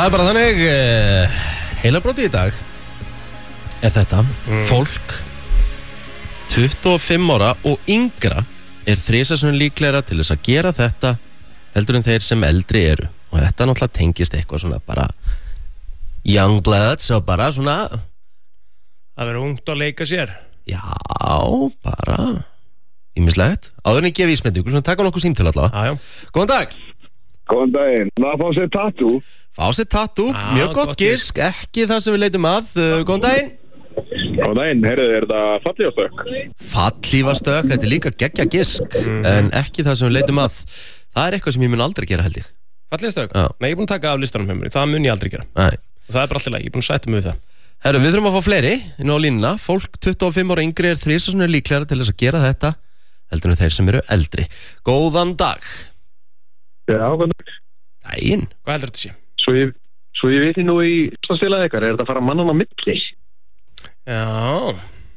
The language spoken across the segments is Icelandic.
Það bara þannig heilabrótið í dag þetta fólk 25 ára og yngra þrisvar líklegra til þess að gera þetta heldur en þeir sem eldri eru og þetta náttúrulega tengist eitthvað svona bara young bloods og bara svona að vera ungt að leika sér. Já, bara ýmislegt. Áður en ég gefi ísmyndingu, svona taka nokkuð símtöl allavega. Góðan dag. Góðan daginn. Maður fá sér tattoo. Fá sér tattoo, mjög gott gisk, ekki það sem við leitum að. Góðan daginn. Góðan daginn, heyrðu, þetta fallífastökk? Fallífastökk, þetta líka geggja gisk, en ekki það sem við leitum að. Það eitthvað sem ég mun aldrei gera held ég. Fallífastökk? Nei, ég er búin að taka af listanum hjá mér, það mun ég aldrei gera. Nei. Og það bara allt í lagi, ég er búin að sætta mig við það. Herru, við þurfum að fá fleiri inn á línuna. Fólk 25 ára yngri þrisvar líklegra til þess að gera þetta heldur en þeir sem eru eldri. Góðan dag. Já, góðan dag. Daginn. Hvað heldur þetta sé? Svo ég veit nú í stafsfélagið ykkar, þetta að fara mannan á milli? Já.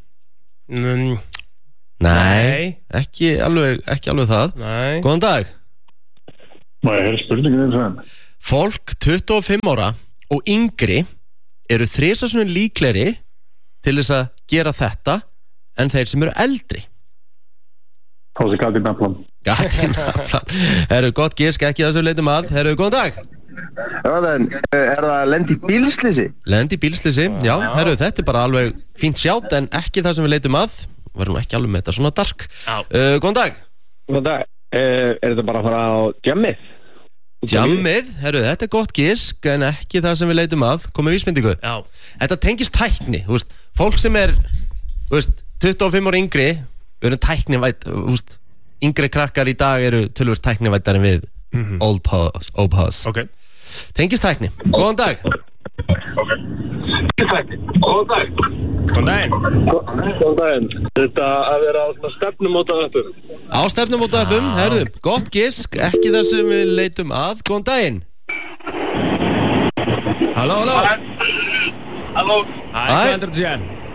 Nei, ekki alveg það. Nei. Góðan dag. Má ég heyra spurningin það? Fólk 25 ára og yngri eru þrisvar líklegri til þess að gera þetta en þeir sem eru eldri. Fá sér gatið nafnum. Gatið nafnum. Herru, gott gisk, ekki það sem leitum að. Herru, góðan dag. Það lendi í bílslýsi? Lendi í bílslýsi, já. Herru, þetta bara alveg fínt sjátt en ekki það sem við leitum að. Verðum ekki alveg með þetta svona dark. Góðan dag. Góðan dag. Þetta bara að fara á jammið? Jammið, herru, þetta gott gisk en ekki það sem við leitum að. Komum vísbendingu. Já. Þetta tengist tækni, þú veist. Fólk sem 25 ára yngri eru tæknivætt, þú veist. Yngri krakkar í dag eru tölvöld tæknivættar en við old pause. Ok. Tengist tækni. Góðan dag. Góðan dag. Góðan daginn. Góðan daginn. Þetta að vera á stefnumótaöppum? Á stefnumótaöppum, herru, gott gisk, ekki það sem við leitum að. Góðan daginn. Halló. Halló. Hvað heldur þetta sé?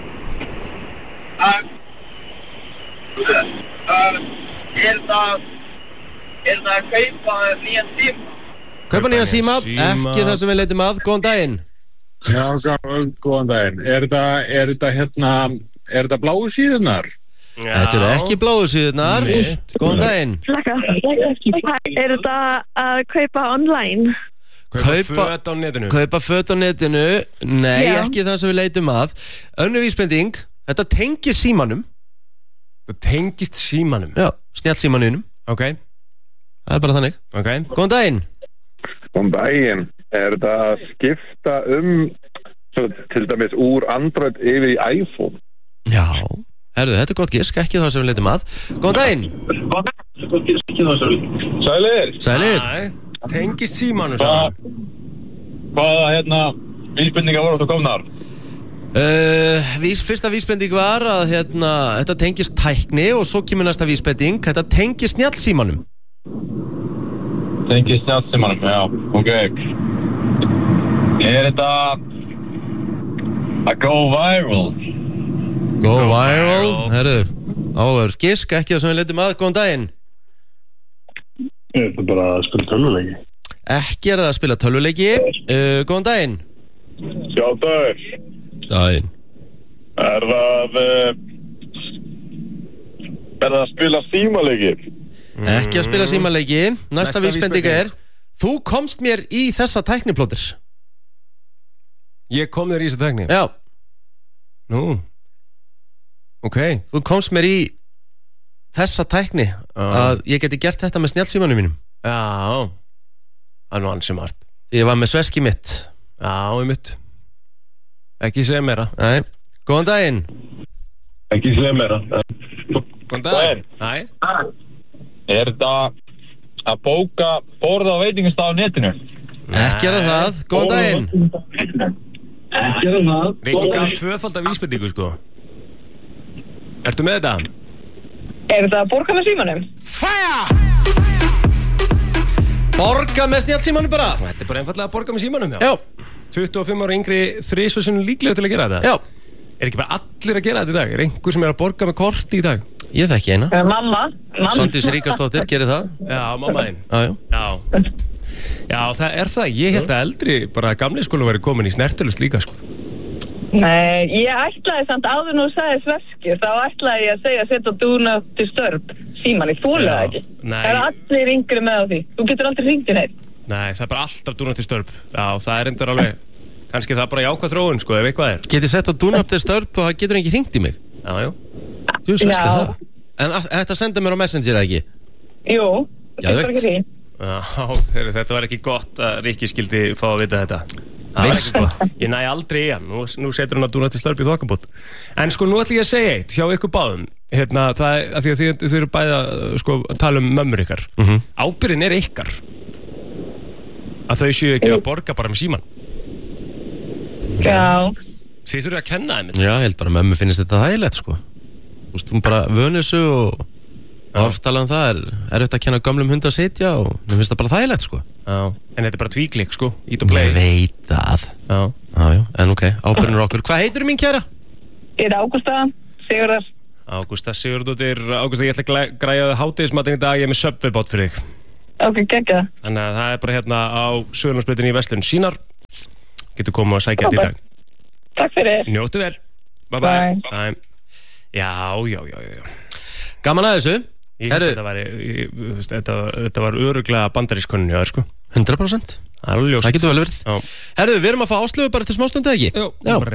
Er það að kaupa nýjan síma? Kaupa nýjan síma, ekki það sem við leitum að. Góðan daginn. Já, góðan daginn. Er þetta bláu síðunar? Þetta eru ekki bláu síðunar. Góðan daginn. Er þetta að kaupa online? Kaupa föt á netinu. Nei, ekki það sem við leitum að. Önnur vísbending, þetta tengist símanum. Það tengist símanum? Já, snjallsímanunum. Ok. Það er bara þannig. Ok. Góðan daginn. Góðan daginn. Er þetta að skipta til dæmis úr Android yfir í iPhone? Já. Herðu, þetta er gott gisk, ekki það sem við leitum að. Góðan daginn. Sælir. Nei, tengist símanum svo. Hvaða vísbendingar voru þú komnar? Fyrsta vísbending var að þetta tengist tækni og svo kemur næsta vísbending. Þetta tengist snjallsímanum. Tengist snjallsímanum, já, ok. Er þetta að go viral? Go viral, herru. Áður gisk, ekki það sem við leitum að. Góðan daginn. Er þetta bara að spila tölvuleiki? Ekki það að spila tölvuleiki. Góðan daginn. Sjálfur. Daginn. Er það að spila símaleiki? Ekki að spila símaleiki. Næsta vísbendinga er þú komst mér í þessa tækniplótir. Ég kom þér í þessa tækni? Já. Nú. Ok. Þú komst mér í þessa tækni að ég geti gert þetta með snjallsímanum mínum. Já. Það er nú ansi margt. Ég var með sveski mitt. Já, mitt. Ekki segja meira. Nei. Góðan daginn. Ekki segja meira. Góðan daginn. Nei. Er þetta að bóka borða á veitingastað á netinu? Ekki það. Góðan daginn. Ekki það. Rikki gaf tvöfalda vísbendingu, sko. Ertu með þetta? Er þetta að borga með símanum? Borga með snjallsímanum bara. Þetta er bara einfallega að borga með símanum, já. 25 ára yngri þrisvar líklega til að gera þetta? Já. Er ekki bara allir að gera þetta í dag? Er einhver sem er að borga með korti í dag? Ég þekki eina. Mamma. Svandís Ríkarsdóttir gerir það. Já, mamma þín. Já. Já, það er það, ég held að eldri bara gamli skólum væri komin í snertilust líka sko. Nei, ég ætlaði samt áður nú sagði sveskir, þá ætlaði ég að segja setja do not disturb síman, ég þóla það ekki. Nei. Það eru allir yngri með á því, þú getur aldrei hringt í neitt. Nei, það er bara alltaf do not disturb. Já, það er endur alveg, kannski það er bara jákvæð þróun sko, ef eitthvað er. Getið sett á do not disturb og það getur ekki hringt í mig. Já. Þú veist það. En þetta senda mér á Messenger eða ekki? Jú, Já, getur ekki hringt. Já, þetta var ekki gott að Rikki skildi fá að vita þetta. Veist Ég næ aldrei í hann, nú setur hann að do not disturb í þokkabót. En sko, nú ætlum ég að segja eitt hjá ykkur báðum. Hérna, það er, af því að þið eru bæði að tala um mömmur ykkar. Ábyrgðin er ykkar. Að þau séu ekki að borga bara með síman. Já. Þið þurfið að kenna þeim. Já, ég held bara að mömmu finnst þetta þægilegt sko. Þú veist, hún bara vönir sig og oft talað um það er auðvitað að kenna gömlum hund að sitja og mér finnst það bara þægilegt sko. Já, en þetta er bara tvíklik sko, ít og play. Ég veit það. Já, en ok, ábyrgðin er okkur. Hvað heitir mín kæra? Ég er Ágústa Sigurðar. Ágústa Sigurðardóttir, Ágústa, ég ætla að græja hádegismatinn í dag, ég er með Subway-bát fyrir þig. Ok, geggjað. Þannig að það er bara hérna á Suðurlandsbrautinni í Verslun Sýnar. Getur komið að sækja þetta í dag. Takk fyrir. Njóttu vel. Bye. Já. Gaman að þessu. Þetta var örugglega bandarískonun hjá þér sko. 100%. Það getur vel verið. Herðu, við erum að fá Áslaugu bara til smástund eða ekki? Já.